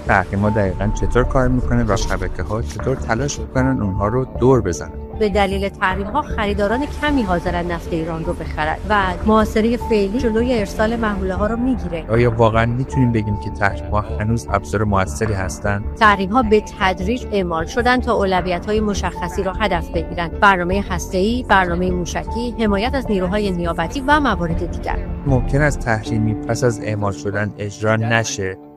تحریم‌ها دقیقاً چطور کار میکنه و شبکه‌ها چطور تلاش میکنن اونها رو دور بزنن. به دلیل تحریم‌ها خریداران کمی حاضرن نفت ایران رو بخرن و محاصره فعلی جلوی ارسال محموله‌ها رو میگیره. آیا واقعاً میتونیم بگیم که تحریم‌ها هنوز ابزار موثری هستند؟ تحریم‌ها به تدریج اعمال شدن تا اولویت‌های مشخصی را هدف بگیرن: برنامه هسته‌ای، برنامه موشکی، حمایت از نیروهای نیابتی و موارد دیگر. ممکن است تحریمی پس از اعمال شدن اجرا نشه